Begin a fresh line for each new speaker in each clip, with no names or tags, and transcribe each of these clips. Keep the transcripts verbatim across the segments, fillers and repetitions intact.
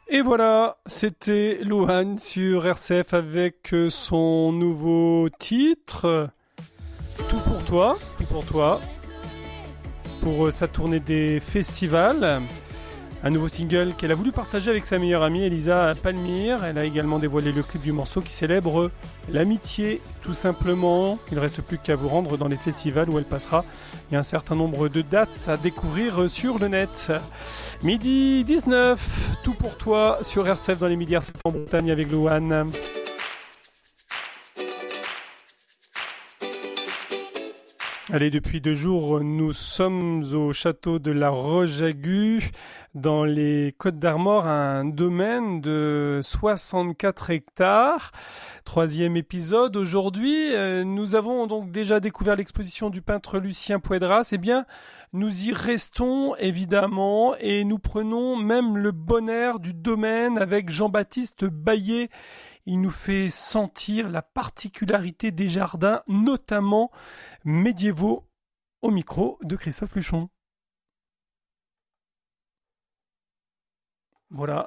Et voilà, c'était Louane sur R C F avec son nouveau titre Tout pour toi, tout pour toi, pour sa tournée des festivals. Un nouveau single qu'elle a voulu partager avec sa meilleure amie Elisa Palmyre. Elle a également dévoilé le clip du morceau qui célèbre l'amitié, tout simplement. Il ne reste plus qu'à vous rendre dans les festivals où elle passera. Il y a un certain nombre de dates à découvrir sur le net. Midi dix-neuf, tout pour toi sur R C F dans les Midi R C F en Bretagne avec Louane. Allez, depuis deux jours, nous sommes au château de la Roche-Agu, dans les Côtes-d'Armor, un domaine de soixante-quatre hectares. Troisième épisode. Aujourd'hui, euh, nous avons donc déjà découvert l'exposition du peintre Lucien Puedras. Eh bien, nous y restons évidemment et nous prenons même le bon air du domaine avec Jean-Baptiste Baillet. Il nous fait sentir la particularité des jardins, notamment médiévaux, au micro de Christophe Luchon. Voilà,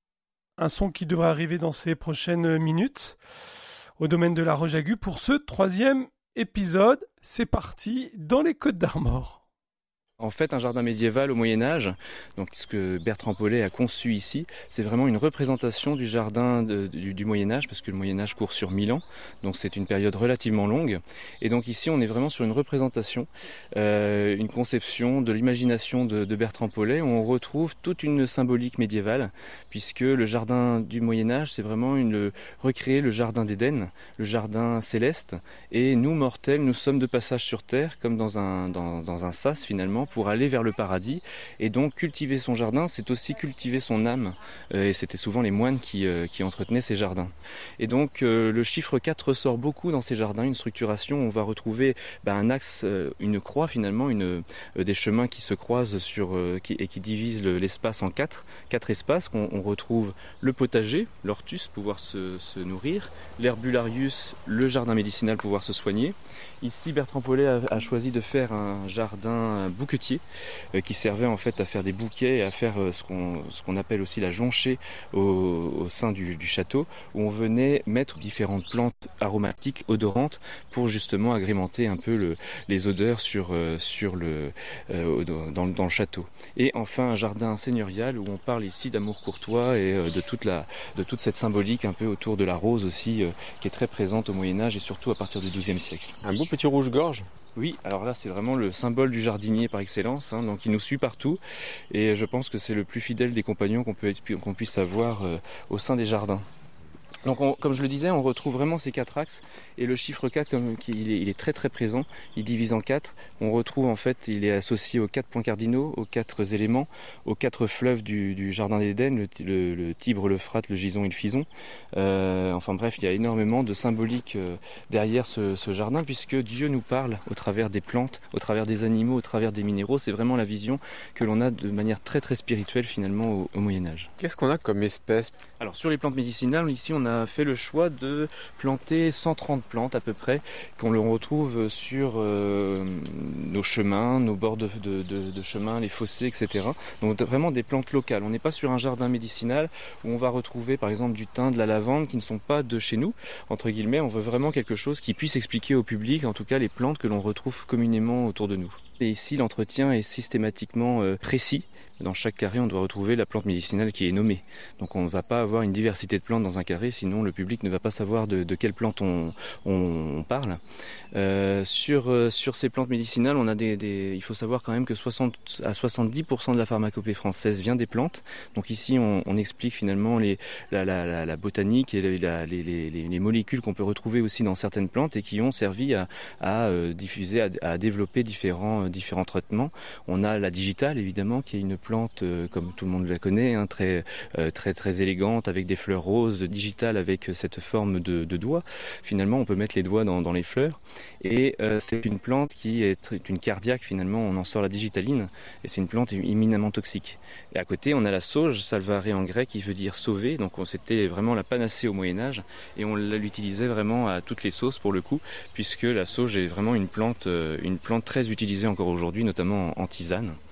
un son qui devra arriver dans ces prochaines minutes au domaine de la Roche-Agu pour ce troisième épisode. C'est parti dans les Côtes-d'Armor.
En fait, un jardin médiéval au Moyen-Âge, donc ce que Bertrand Paulet a conçu ici, c'est vraiment une représentation du jardin de, du, du Moyen-Âge, parce que le Moyen-Âge court sur mille ans, donc c'est une période relativement longue. Et donc ici, on est vraiment sur une représentation, euh, une conception de l'imagination de, de Bertrand Paulet, où on retrouve toute une symbolique médiévale, puisque le jardin du Moyen-Âge, c'est vraiment une, recréer le jardin d'Éden, le jardin céleste, et nous, mortels, nous sommes de passage sur Terre, comme dans un, dans, dans un sas finalement, pour aller vers le paradis. Et donc cultiver son jardin, c'est aussi cultiver son âme. Euh, et c'était souvent les moines qui, euh, qui entretenaient ces jardins. Et donc euh, le chiffre quatre ressort beaucoup dans ces jardins, une structuration où on va retrouver bah, un axe, euh, une croix finalement, une, euh, des chemins qui se croisent sur, euh, qui, et qui divisent le, l'espace en quatre, quatre espaces. Qu'on, on retrouve le potager, l'ortus, pouvoir se, se nourrir, l'herbularius, le jardin médicinal, pouvoir se soigner. Ici, Bertrand Paulet a, a choisi de faire un jardin bouquetier euh, qui servait en fait à faire des bouquets et à faire euh, ce, qu'on, ce qu'on appelle aussi la jonchée au, au sein du, du château, où on venait mettre différentes plantes aromatiques, odorantes, pour justement agrémenter un peu le, les odeurs sur, euh, sur le, euh, dans, dans le château. Et enfin, un jardin seigneurial où on parle ici d'amour courtois et euh, de, toute la, de toute cette symbolique un peu autour de la rose aussi, euh, qui est très présente au Moyen-Âge et surtout à partir du douzième siècle.
Un beau petit rouge-gorge.
Oui, alors là c'est vraiment le symbole du jardinier par excellence, hein, donc il nous suit partout et je pense que c'est le plus fidèle des compagnons qu'on, peut, qu'on puisse avoir euh, au sein des jardins. Donc on, comme je le disais, on retrouve vraiment ces quatre axes et le chiffre quatre, comme, qui, il, est, il est très très présent, il divise en quatre. On retrouve en fait, il est associé aux quatre points cardinaux, aux quatre éléments, aux quatre fleuves du, du jardin d'Éden, le, le, le Tibre, l'Euphrate, le Gison et le Fison. Euh, enfin bref, il y a énormément de symbolique euh, derrière ce, ce jardin puisque Dieu nous parle au travers des plantes, au travers des animaux, au travers des minéraux. C'est vraiment la vision que l'on a de manière très très spirituelle finalement au, au Moyen-Âge.
Qu'est-ce qu'on a comme espèce ?
Alors sur les plantes médicinales, ici on a fait le choix de planter cent trente plantes à peu près, qu'on le retrouve sur euh, nos chemins, nos bords de, de, de, de chemins, les fossés, et cetera. Donc vraiment des plantes locales. On n'est pas sur un jardin médicinal où on va retrouver par exemple du thym, de la lavande qui ne sont pas de chez nous, entre guillemets. On veut vraiment quelque chose qui puisse expliquer au public, en tout cas les plantes que l'on retrouve communément autour de nous. Et ici, l'entretien est systématiquement euh, précis. Dans chaque carré, on doit retrouver la plante médicinale qui est nommée. Donc on ne va pas avoir une diversité de plantes dans un carré, sinon le public ne va pas savoir de, de quelle plante on, on parle. Euh, sur, euh, sur ces plantes médicinales, on a des, des, il faut savoir quand même que soixante à soixante-dix pour cent de la pharmacopée française vient des plantes. Donc ici, on, on explique finalement les, la, la, la, la botanique et la, les, les, les molécules qu'on peut retrouver aussi dans certaines plantes et qui ont servi à, à euh, diffuser, à, à développer différents, euh, différents traitements. On a la digitale, évidemment, qui est une plante plante, euh, comme tout le monde la connaît, hein, très, euh, très, très élégante, avec des fleurs roses, digitales, avec cette forme de, de doigt. Finalement, on peut mettre les doigts dans, dans les fleurs. Et euh, c'est une plante qui est une cardiaque, finalement, on en sort la digitaline, et c'est une plante éminemment toxique. Et à côté, on a la sauge, salvare en grec, qui veut dire sauver, donc c'était vraiment la panacée au Moyen-Âge, et on l'utilisait vraiment à toutes les sauces pour le coup, puisque la sauge est vraiment une plante, une plante très utilisée encore aujourd'hui, notamment en, en tisane.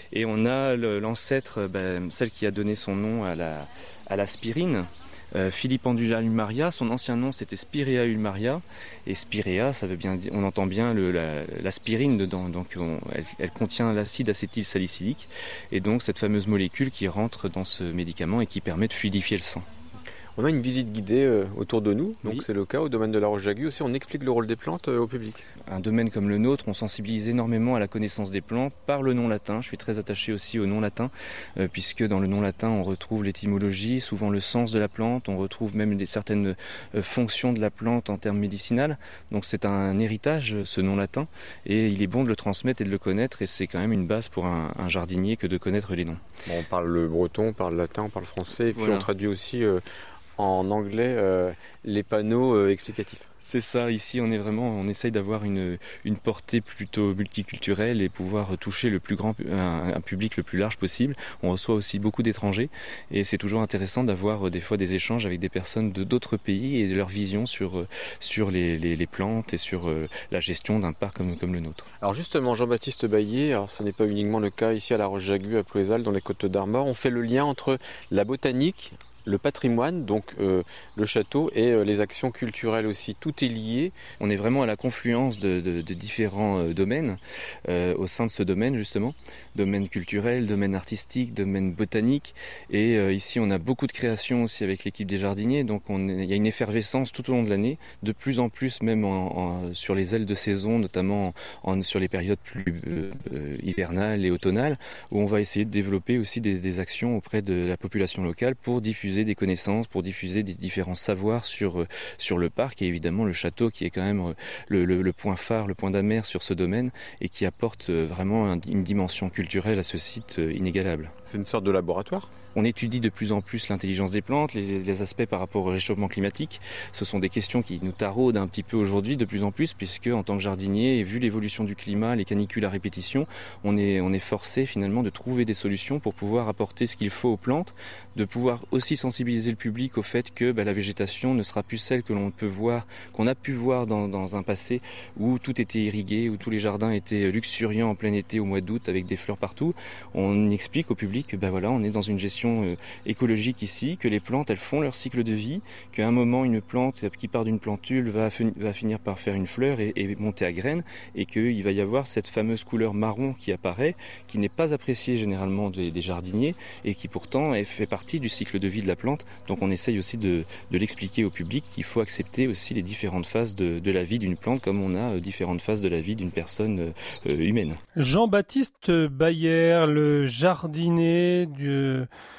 Et on a le, l'ancêtre, ben, celle qui a donné son nom à la, à l'aspirine. Euh, Filipendula ulmaria, son ancien nom c'était Spirea ulmaria, et Spirea, ça veut bien dire, on entend bien le, la, l'aspirine dedans, donc on, elle, elle contient l'acide acétylsalicylique, et donc cette fameuse molécule qui rentre dans ce médicament et qui permet de fluidifier le sang.
On a une visite guidée euh, autour de nous, donc
oui.
C'est le cas au domaine de la Roche-Jaguë aussi, on explique le rôle des plantes euh, au public.
Un domaine comme le nôtre, on sensibilise énormément à la connaissance des plantes par le nom latin. Je suis très attaché aussi au nom latin, euh, puisque dans le nom latin, on retrouve l'étymologie, souvent le sens de la plante, on retrouve même des, certaines euh, fonctions de la plante en termes médicinaux. Donc c'est un héritage, ce nom latin, et il est bon de le transmettre et de le connaître, et c'est quand même une base pour un, un jardinier que de connaître les noms.
Bon, on parle le breton, on parle le latin, on parle français, et puis
voilà.
On traduit aussi euh, en anglais euh, les panneaux euh, explicatifs.
C'est ça, ici on est vraiment, on essaye d'avoir une, une portée plutôt multiculturelle et pouvoir toucher le plus grand, un, un public le plus large possible. On reçoit aussi beaucoup d'étrangers et c'est toujours intéressant d'avoir des fois des échanges avec des personnes de d'autres pays et de leur vision sur, sur les, les, les plantes et sur la gestion d'un parc comme, comme le nôtre.
Alors justement, Jean-Baptiste Baillet, alors ce n'est pas uniquement le cas ici à la Roche-Jaguë, à Plouézal, dans les Côtes d'Armor, on fait le lien entre la botanique, le patrimoine, donc euh, le château et euh, les actions culturelles aussi, tout est lié.
On est vraiment à la confluence de, de, de différents euh, domaines euh, au sein de ce domaine justement, domaine culturel, domaine artistique, domaine botanique et euh, ici on a beaucoup de créations aussi avec l'équipe des jardiniers, donc on est, il y a une effervescence tout au long de l'année, de plus en plus même en, en, sur les ailes de saison, notamment en, en, sur les périodes plus euh, euh, hivernales et automnales, où on va essayer de développer aussi des, des actions auprès de la population locale pour diffuser des connaissances, pour diffuser des différents savoirs sur, sur le parc et évidemment le château qui est quand même le, le, le point phare, le point d'amer sur ce domaine et qui apporte vraiment une dimension culturelle à ce site inégalable.
C'est une sorte de laboratoire ?
On étudie de plus en plus l'intelligence des plantes, les, les aspects par rapport au réchauffement climatique. Ce sont des questions qui nous taraudent un petit peu aujourd'hui de plus en plus, puisque en tant que jardinier, et vu l'évolution du climat, les canicules à répétition, on est, on est forcé finalement de trouver des solutions pour pouvoir apporter ce qu'il faut aux plantes, de pouvoir aussi sensibiliser le public au fait que bah, la végétation ne sera plus celle que l'on peut voir, qu'on a pu voir dans, dans un passé où tout était irrigué, où tous les jardins étaient luxuriants en plein été au mois d'août avec des fleurs partout. On explique au public que bah, voilà, on est dans une gestion écologique ici, que les plantes elles font leur cycle de vie, qu'à un moment une plante qui part d'une plantule va, va finir par faire une fleur et, et monter à graines et qu'il va y avoir cette fameuse couleur marron qui apparaît, qui n'est pas appréciée généralement des, des jardiniers et qui pourtant est, fait partie du cycle de vie de la plante. Donc on essaye aussi de, de l'expliquer au public qu'il faut accepter aussi les différentes phases de, de la vie d'une plante comme on a différentes phases de la vie d'une personne euh, humaine.
Jean-Baptiste Baillet, le jardinier du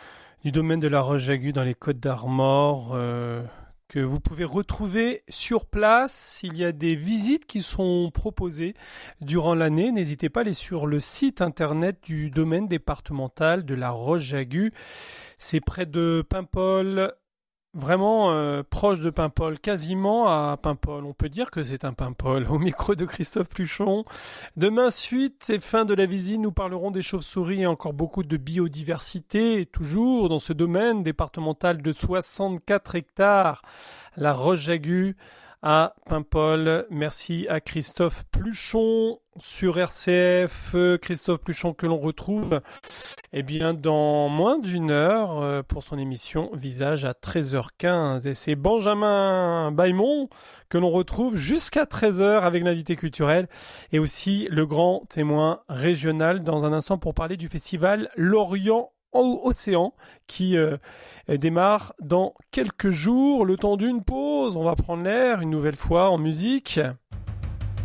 du domaine de la Roche-Jaguë dans les Côtes d'Armor, euh, que vous pouvez retrouver sur place. Il y a des visites qui sont proposées durant l'année. N'hésitez pas à aller sur le site internet du domaine départemental de la Roche-Jaguë. C'est près de Paimpol, vraiment euh, proche de Paimpol, quasiment à Paimpol. On peut dire que c'est un Paimpol. Au micro de Christophe Pluchon. Demain, suite et fin de la visite, nous parlerons des chauves-souris et encore beaucoup de biodiversité, toujours dans ce domaine départemental de soixante-quatre hectares, la Roche-Jaguë à Paimpol. Merci à Christophe Pluchon sur R C F. Christophe Pluchon que l'on retrouve eh bien, dans moins d'une heure pour son émission Visage à treize heures quinze. Et c'est Benjamin Baimon que l'on retrouve jusqu'à treize heures avec l'invité culturel et aussi le grand témoin régional dans un instant pour parler du festival Lorient Océan qui euh, démarre dans quelques jours. Le temps d'une pause, on va prendre l'air une nouvelle fois en musique.